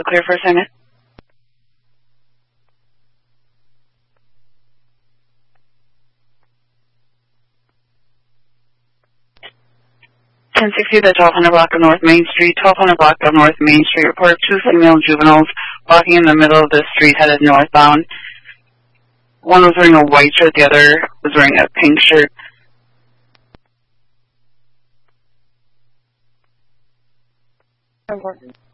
clear for assignment. 1060, that's 1200 block of North Main Street. 1200 block of North Main Street. Report of 2 female juveniles walking in the middle of the street headed northbound. One was wearing a white shirt, the other was wearing a pink shirt. Important.